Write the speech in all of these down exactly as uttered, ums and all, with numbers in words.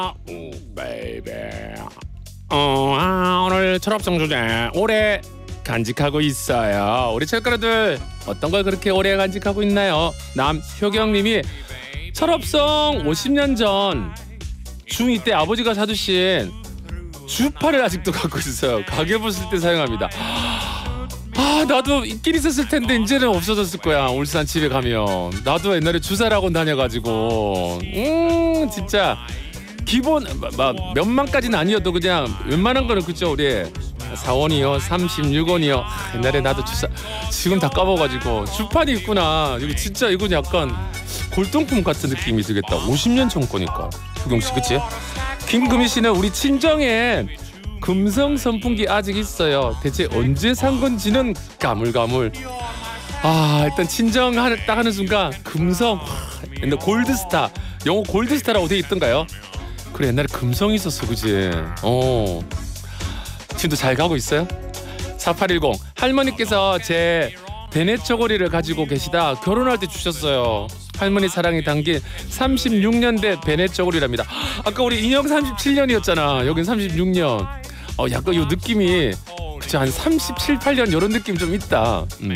오 베이베. 어, 아, 오늘 졸업생 주제 오래 간직하고 있어요. 우리 철가루들 어떤 걸 그렇게 오래 간직하고 있나요? 남효경님이 철업성 오십 년 전 중이 때 아버지가 사주신 주파를 아직도 갖고 있어요. 가게 부술 때 사용합니다. 아, 나도 있긴 있었을 텐데 이제는 없어졌을 거야. 울산 집에 가면 나도 옛날에 주사학원 다녀가지고 음 진짜 기본 막 몇만까지는 아니어도 그냥 웬만한 거는 그죠. 우리 사 원이요 삼십육 원이요 옛날에 나도 주사 지금 다 까먹어가지고 주판이 있구나. 이거 진짜 이건 약간 골동품 같은 느낌이 들겠다. 오십 년 전 거니까. 효경씨 그치? 김금희 씨는 우리 친정에 금성 선풍기 아직 있어요. 대체 언제 산 건지는 가물가물. 아 일단 친정 딱 하는 순간 금성 옛날 골드스타 영어 골드스타라고 돼 있던가요? 그래 옛날에 금성이 있었어 그지? 어 지금도 잘 가고 있어요? 사팔일공 할머니께서 제 베네 초고리를 가지고 계시다 결혼할 때 주셨어요. 할머니 사랑이 담긴 삼십육 년대 베네 초고리랍니다. 아까 우리 인형 삼십칠 년이었잖아. 여긴 삼십육 년. 어 약간 요 느낌이 그치 한 삼십칠, 팔 년 이런 느낌 좀 있다. 음.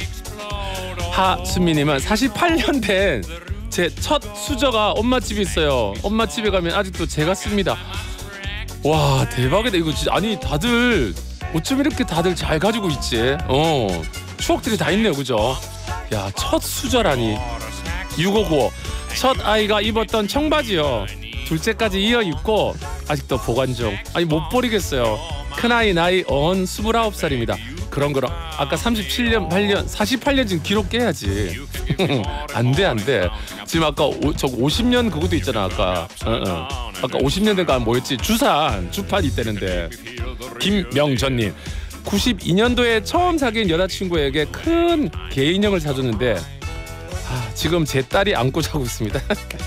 하수미님은 사십팔 년 된 제 첫 수저가 엄마 집에 있어요. 엄마 집에 가면 아직도 제가 씁니다. 와 대박이다 이거 진짜. 아니 다들 어쩜 이렇게 다들 잘 가지고 있지? 어 추억들이 다 있네요 그죠? 야 첫 수저라니. 육오구오 첫 아이가 입었던 청바지요. 둘째까지 이어 입고 아직도 보관 중. 아니 못 버리겠어요. 큰아이 나이 언 스물아홉 살입니다. 그럼 그럼 아까 삼십칠 년, 팔 년, 사십팔 년 지금 기록 깨야지. 안돼 안돼. 지금 아까 오, 저 오십 년 그것도 있잖아 아까. 어, 어. 아까 오십 년 대가 뭐였지? 주산 주판 있다는데. 김명전님 구십이 년도에 처음 사귄 여자친구에게 큰 개인형을 사줬는데 아, 지금 제 딸이 안고 자고 있습니다.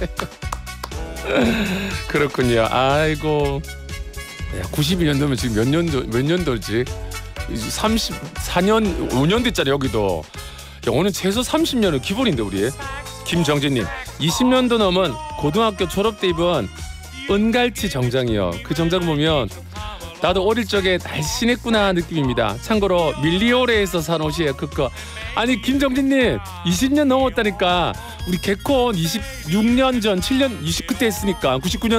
그렇군요. 아이고. 야, 구십이 년도면 지금 몇 년도 몇 년도지? 삼십사 년 오 년 됐잖아 여기도. 야, 오늘 최소 삼십 년은 기본인데 우리. 김정진님 이십 년도 넘은 고등학교 졸업 때 입은 은갈치 정장이요. 그 정장 보면 나도 어릴 적에 날씬했구나 느낌입니다. 참고로 밀리오레에서 산 옷이에요. 그거. 아니 김정진님 이십 년 넘었다니까. 우리 개콘 이십육 년 전 칠 년 이십 그때 했으니까 구십구 년